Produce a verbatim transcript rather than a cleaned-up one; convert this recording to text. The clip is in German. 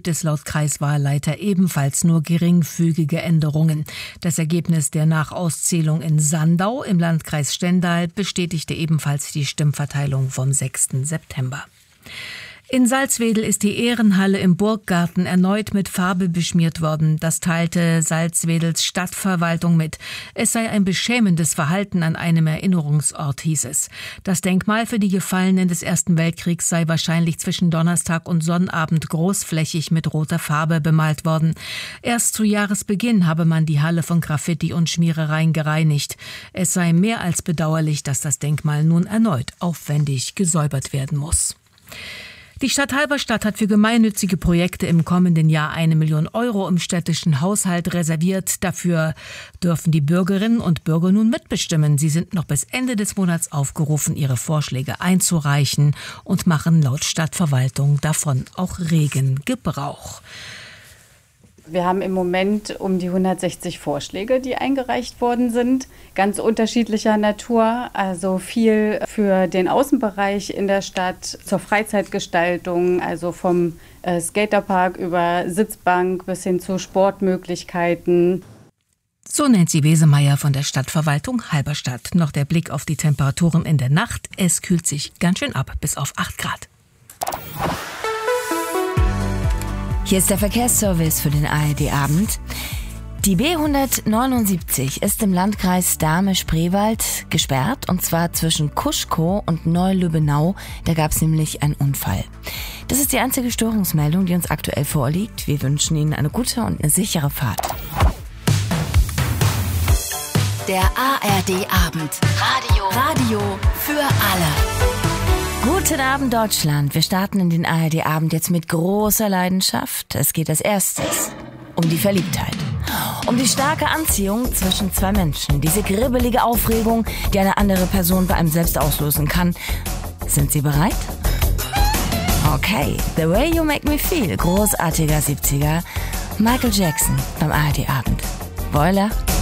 gibt es laut Kreiswahlleiter ebenfalls nur geringfügige Änderungen. Das Ergebnis der Nachauszählung in Sandau im Landkreis Stendal bestätigte ebenfalls die Stimmverteilung vom sechsten September. In Salzwedel ist die Ehrenhalle im Burggarten erneut mit Farbe beschmiert worden. Das teilte Salzwedels Stadtverwaltung mit. Es sei ein beschämendes Verhalten an einem Erinnerungsort, hieß es. Das Denkmal für die Gefallenen des Ersten Weltkriegs sei wahrscheinlich zwischen Donnerstag und Sonnabend großflächig mit roter Farbe bemalt worden. Erst zu Jahresbeginn habe man die Halle von Graffiti und Schmierereien gereinigt. Es sei mehr als bedauerlich, dass das Denkmal nun erneut aufwendig gesäubert werden muss. Die Stadt Halberstadt hat für gemeinnützige Projekte im kommenden Jahr eine Million Euro im städtischen Haushalt reserviert. Dafür dürfen die Bürgerinnen und Bürger nun mitbestimmen. Sie sind noch bis Ende des Monats aufgerufen, ihre Vorschläge einzureichen und machen laut Stadtverwaltung davon auch regen Gebrauch. Wir haben im Moment um die hundertsechzig Vorschläge, die eingereicht worden sind, ganz unterschiedlicher Natur, also viel für den Außenbereich in der Stadt, zur Freizeitgestaltung, also vom äh, Skaterpark über Sitzbank bis hin zu Sportmöglichkeiten. So Nancy Wesemeyer von der Stadtverwaltung Halberstadt. Noch der Blick auf die Temperaturen in der Nacht. Es kühlt sich ganz schön ab, bis auf acht Grad. Hier ist der Verkehrsservice für den A R D-Abend. Die B hundertneunundsiebzig ist im Landkreis Dahme-Spreewald gesperrt, und zwar zwischen Kuschkow und Neu-Lübbenau. Da gab es nämlich einen Unfall. Das ist die einzige Störungsmeldung, die uns aktuell vorliegt. Wir wünschen Ihnen eine gute und eine sichere Fahrt. Der A R D-Abend. Radio. Radio für alle. Guten Abend, Deutschland. Wir starten in den A R D-Abend jetzt mit großer Leidenschaft. Es geht als erstes um die Verliebtheit. Um die starke Anziehung zwischen zwei Menschen. Diese gribbelige Aufregung, die eine andere Person bei einem selbst auslösen kann. Sind Sie bereit? Okay, The Way You Make Me Feel. Großartiger siebziger. Michael Jackson beim A R D-Abend. Boiler.